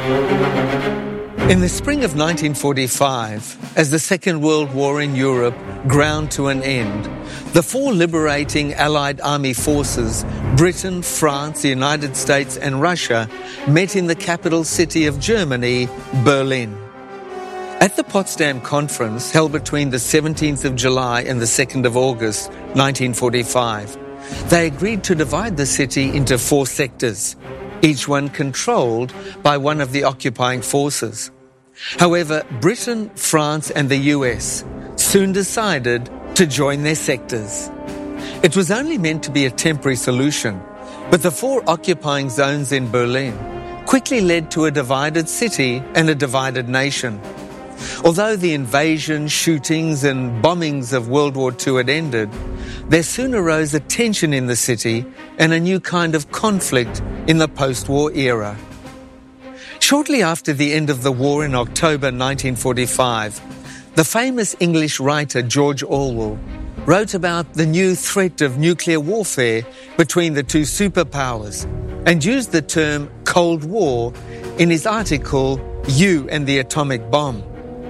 In the spring of 1945, as the Second World War in Europe ground to an end, the four liberating Allied army forces, Britain, France, the United States and Russia, met in the capital city of Germany, Berlin. At the Potsdam Conference, held between the 17th of July and the 2nd of August 1945, they agreed to divide the city into four sectors, each one controlled by one of the occupying forces. However, Britain, France and the US soon decided to join their sectors. It was only meant to be a temporary solution, but the four occupying zones in Berlin quickly led to a divided city and a divided nation. Although the invasion, shootings and bombings of World War II had ended, there soon arose a tension in the city and a new kind of conflict in the post-war era. Shortly after the end of the war in October 1945, the famous English writer George Orwell wrote about the new threat of nuclear warfare between the two superpowers and used the term Cold War in his article You and the Atomic Bomb.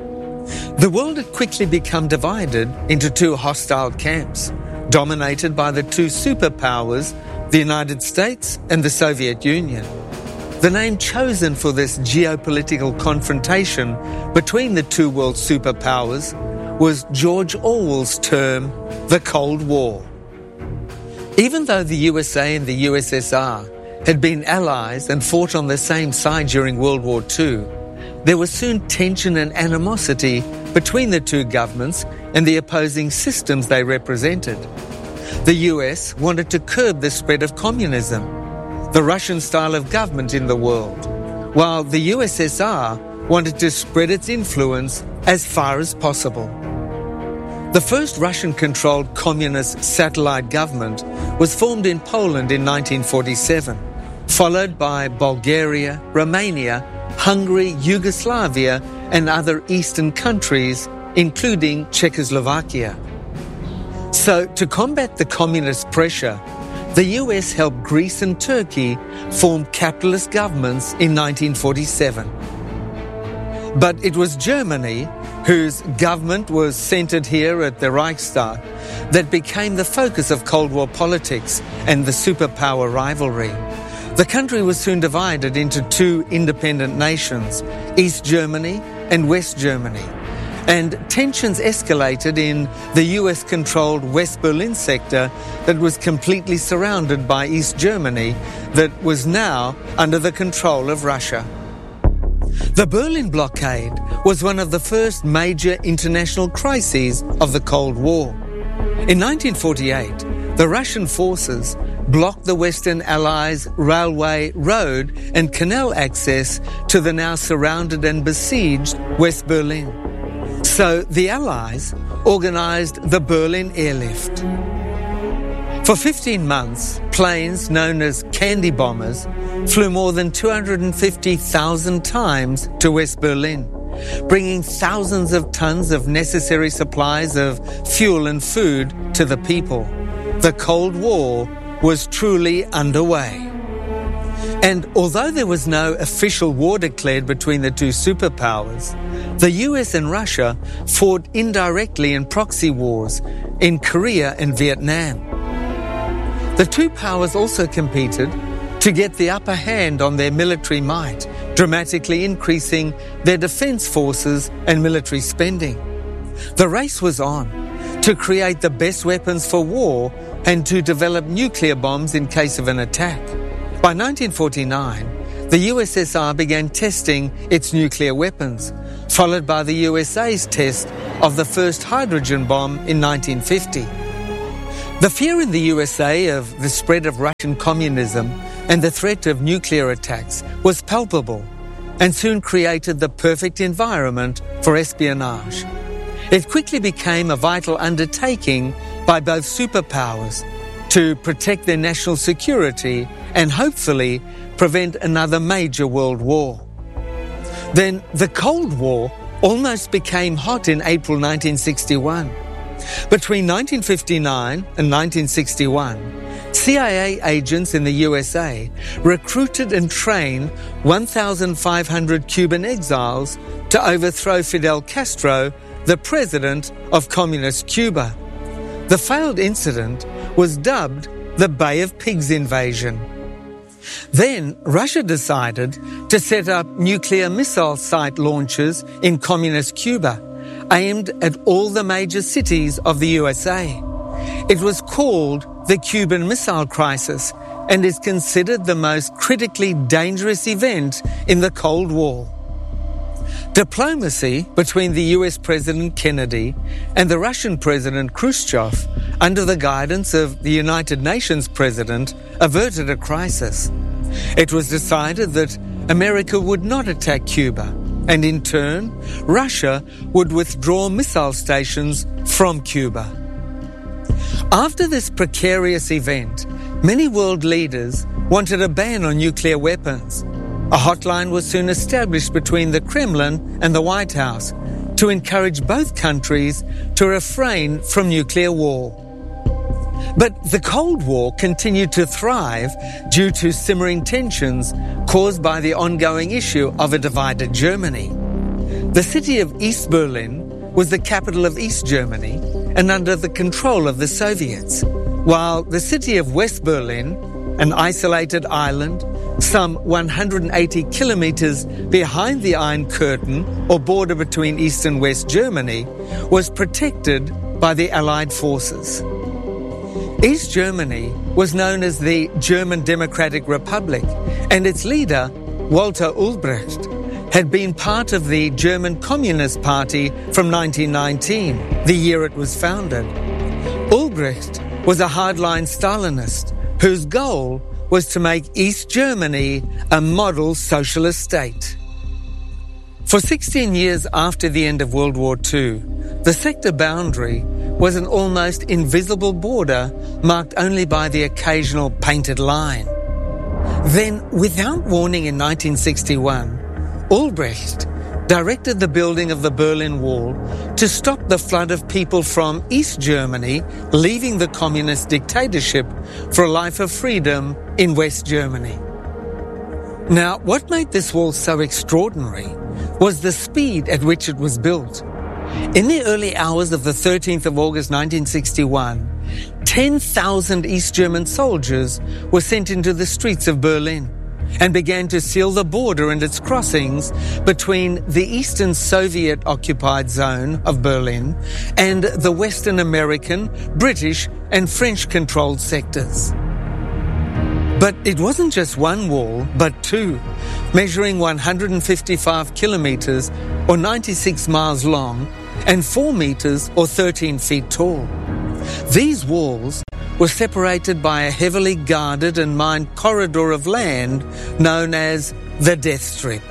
The world had quickly become divided into two hostile camps, dominated by the two superpowers, the United States and the Soviet Union. The name chosen for this geopolitical confrontation between the two world superpowers was George Orwell's term, the Cold War. Even though the USA and the USSR had been allies and fought on the same side during World War II, there was soon tension and animosity between the two governments and the opposing systems they represented. The US wanted to curb the spread of communism, the Russian style of government in the world, while the USSR wanted to spread its influence as far as possible. The first Russian-controlled communist satellite government was formed in Poland in 1947, followed by Bulgaria, Romania, Hungary, Yugoslavia and other eastern countries, including Czechoslovakia. So, to combat the communist pressure, the US helped Greece and Turkey form capitalist governments in 1947. But it was Germany, whose government was centred here at the Reichstag, that became the focus of Cold War politics and the superpower rivalry. The country was soon divided into two independent nations, East Germany and West Germany, and tensions escalated in the US-controlled West Berlin sector that was completely surrounded by East Germany that was now under the control of Russia. The Berlin blockade was one of the first major international crises of the Cold War. In 1948, the Russian forces blocked the Western Allies' railway, road and canal access to the now surrounded and besieged West Berlin. So the Allies organised the Berlin Airlift. For 15 months, planes known as candy bombers flew more than 250,000 times to West Berlin, bringing thousands of tons of necessary supplies of fuel and food to the people. The Cold War was truly underway. And although there was no official war declared between the two superpowers, the US and Russia fought indirectly in proxy wars in Korea and Vietnam. The two powers also competed to get the upper hand on their military might, dramatically increasing their defence forces and military spending. The race was on to create the best weapons for war and to develop nuclear bombs in case of an attack. By 1949, the USSR began testing its nuclear weapons, followed by the USA's test of the first hydrogen bomb in 1950. The fear in the USA of the spread of Russian communism and the threat of nuclear attacks was palpable and soon created the perfect environment for espionage. It quickly became a vital undertaking by both superpowers to protect their national security and hopefully prevent another major world war. Then the Cold War almost became hot in April 1961. Between 1959 and 1961, CIA agents in the USA recruited and trained 1,500 Cuban exiles to overthrow Fidel Castro, the president of Communist Cuba. The failed incident was dubbed the Bay of Pigs invasion. Then Russia decided to set up nuclear missile site launches in Communist Cuba, aimed at all the major cities of the USA. It was called the Cuban Missile Crisis and is considered the most critically dangerous event in the Cold War. Diplomacy between the US President Kennedy and the Russian President Khrushchev, under the guidance of the United Nations President, averted a crisis. It was decided that America would not attack Cuba, and in turn, Russia would withdraw missile stations from Cuba. After this precarious event, many world leaders wanted a ban on nuclear weapons. A hotline was soon established between the Kremlin and the White House to encourage both countries to refrain from nuclear war. But the Cold War continued to thrive due to simmering tensions caused by the ongoing issue of a divided Germany. The city of East Berlin was the capital of East Germany and under the control of the Soviets, while the city of West Berlin, an isolated island some 180 kilometers behind the Iron Curtain, or border between East and West Germany, was protected by the Allied forces. East Germany was known as the German Democratic Republic, and its leader, Walter Ulbricht, had been part of the German Communist Party from 1919, the year it was founded. Ulbricht was a hardline Stalinist whose goal was to make East Germany a model socialist state. For 16 years after the end of World War II, the sector boundary was an almost invisible border marked only by the occasional painted line. Then, without warning in 1961, Ulbricht directed the building of the Berlin Wall to stop the flood of people from East Germany leaving the communist dictatorship for a life of freedom in West Germany. Now, what made this wall so extraordinary was the speed at which it was built. In the early hours of the 13th of August 1961, 10,000 East German soldiers were sent into the streets of Berlin and began to seal the border and its crossings between the Eastern Soviet-occupied zone of Berlin and the Western American, British and French-controlled sectors. But it wasn't just one wall, but two, measuring 155 kilometers or 96 miles long and 4 meters or 13 feet tall. These walls were separated by a heavily guarded and mined corridor of land known as the Death Strip.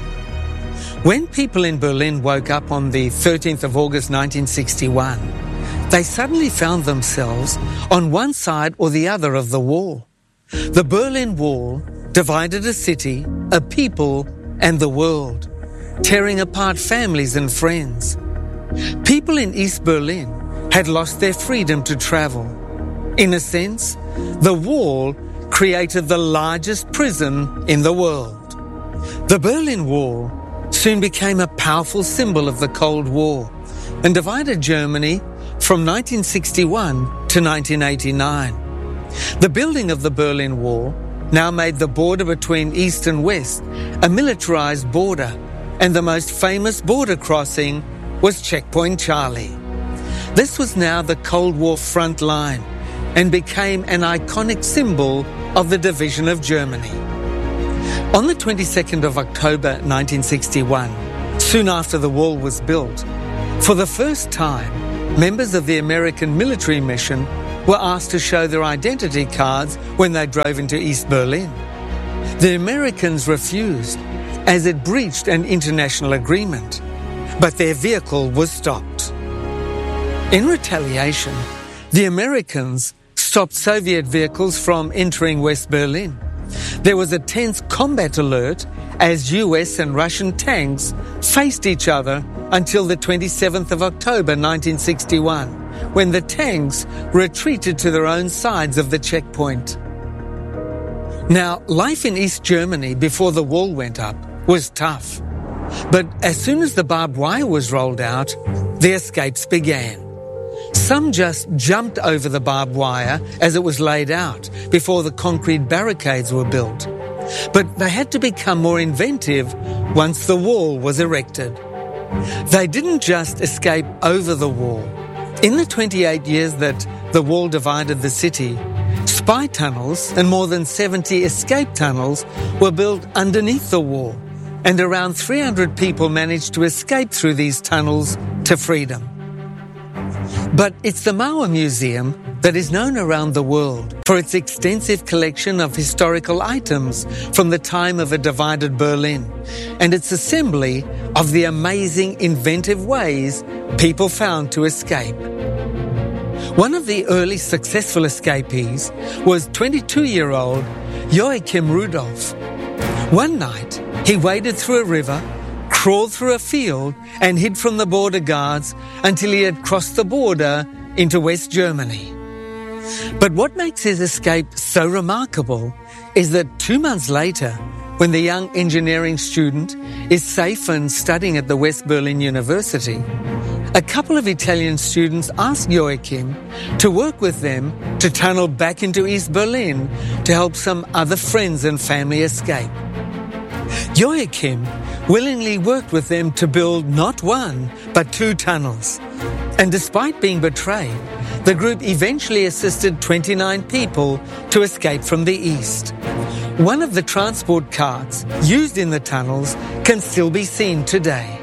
When people in Berlin woke up on the 13th of August 1961, they suddenly found themselves on one side or the other of the wall. The Berlin Wall divided a city, a people, and the world, tearing apart families and friends. People in East Berlin had lost their freedom to travel. In a sense, the wall created the largest prison in the world. The Berlin Wall soon became a powerful symbol of the Cold War and divided Germany from 1961 to 1989. The building of the Berlin Wall now made the border between East and West a militarized border, and the most famous border crossing was Checkpoint Charlie. This was now the Cold War front line and became an iconic symbol of the division of Germany. On the 22nd of October 1961, soon after the wall was built, for the first time, members of the American military mission were asked to show their identity cards when they drove into East Berlin. The Americans refused, as it breached an international agreement, but their vehicle was stopped. In retaliation, the Americans stopped Soviet vehicles from entering West Berlin. There was a tense combat alert as US and Russian tanks faced each other until the 27th of October 1961, when the tanks retreated to their own sides of the checkpoint. Now, life in East Germany before the wall went up was tough. But as soon as the barbed wire was rolled out, the escapes began. Some just jumped over the barbed wire as it was laid out before the concrete barricades were built. But they had to become more inventive once the wall was erected. They didn't just escape over the wall. In the 28 years that the wall divided the city, spy tunnels and more than 70 escape tunnels were built underneath the wall, and around 300 people managed to escape through these tunnels to freedom. But it's the Mauer Museum that is known around the world for its extensive collection of historical items from the time of a divided Berlin, and its assembly of the amazing inventive ways people found to escape. One of the early successful escapees was 22-year-old Joachim Rudolph. One night, he waded through a river, crawled through a field, and hid from the border guards until he had crossed the border into West Germany. But what makes his escape so remarkable is that 2 months later, when the young engineering student is safe and studying at the West Berlin University, a couple of Italian students asked Joachim to work with them to tunnel back into East Berlin to help some other friends and family escape. Joachim willingly worked with them to build not one, but 2 tunnels. And despite being betrayed, the group eventually assisted 29 people to escape from the east. One of the transport carts used in the tunnels can still be seen today.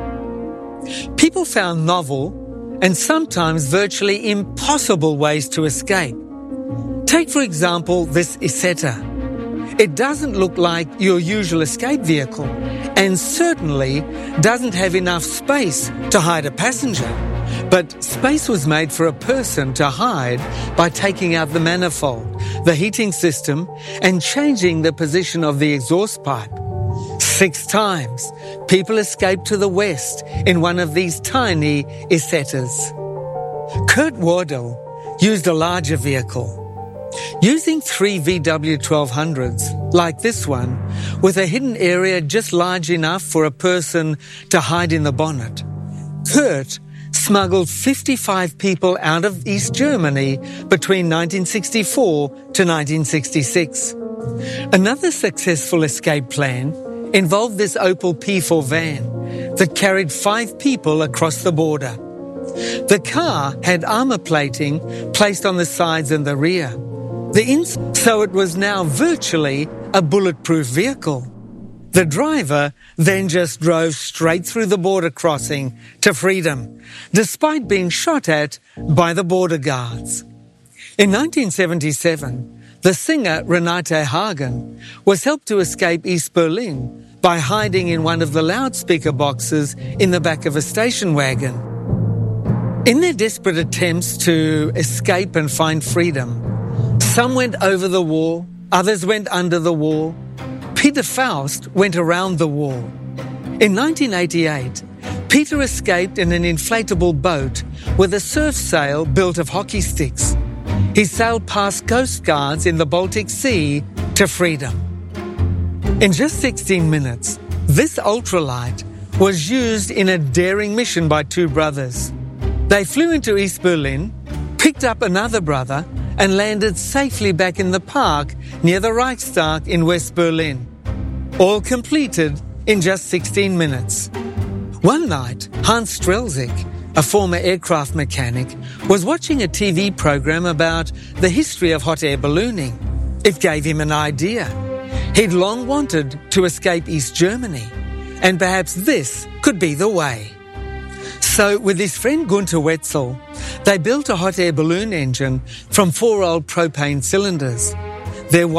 People found novel and sometimes virtually impossible ways to escape. Take, for example, this Isetta. It doesn't look like your usual escape vehicle and certainly doesn't have enough space to hide a passenger. But space was made for a person to hide by taking out the manifold, the heating system, and changing the position of the exhaust pipe. 6 times, people escaped to the west in one of these tiny Isettas. Kurt Wardell used a larger vehicle. Using 3 VW 1200s, like this one, with a hidden area just large enough for a person to hide in the bonnet, Kurt smuggled 55 people out of East Germany between 1964 to 1966. Another successful escape plan involved this Opel P4 van that carried 5 people across the border. The car had armor plating placed on the sides and the rear, so it was now virtually a bulletproof vehicle. The driver then just drove straight through the border crossing to freedom, despite being shot at by the border guards. In 1977, the singer Renate Hagen was helped to escape East Berlin by hiding in one of the loudspeaker boxes in the back of a station wagon. In their desperate attempts to escape and find freedom, some went over the wall, others went under the wall. Peter Faust went around the wall. In 1988, Peter escaped in an inflatable boat with a surf sail built of hockey sticks. He sailed past coast guards in the Baltic Sea to freedom. In just 16 minutes, this ultralight was used in a daring mission by 2 brothers. They flew into East Berlin, picked up another brother, and landed safely back in the park near the Reichstag in West Berlin. All completed in just 16 minutes. One night, Hans Strelzik, a former aircraft mechanic, was watching a TV program about the history of hot air ballooning. It gave him an idea. He'd long wanted to escape East Germany, and perhaps this could be the way. So, with his friend Gunther Wetzel, they built a hot air balloon engine from 4 old propane cylinders. Their